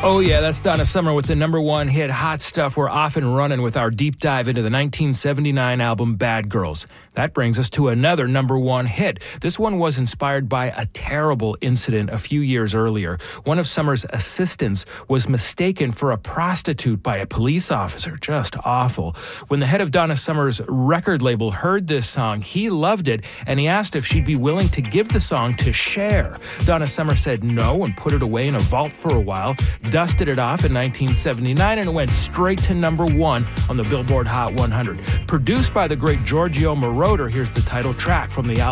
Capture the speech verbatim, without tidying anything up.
Oh yeah, that's Donna Summer with the number one hit, Hot Stuff. We're off and running with our deep dive into the nineteen seventy-nine album Bad Girls. That brings us to another number one hit. This one was inspired by a terrible incident a few years earlier. One of Summer's assistants was mistaken for a prostitute by a police officer. Just awful. When the head of Donna Summer's record label heard this song, he loved it, and he asked if she'd be willing to give the song to Cher. Donna Summer said no and put it away in a vault for a while, dusted it off in nineteen seventy-nine, and it went straight to number one on the Billboard Hot one hundred. Produced by the great Giorgio Moroder, here's the title track from the album.